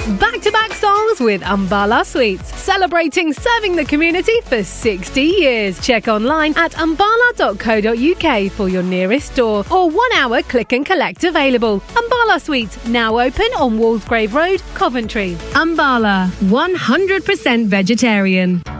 Back-to-back songs with Umbala Sweets, celebrating serving the community for 60 years. Check online at umbala.co.uk for your nearest store or 1 hour click and collect available. Umbala Sweets, now open on Walsgrave Road, Coventry. Umbala, 100% vegetarian.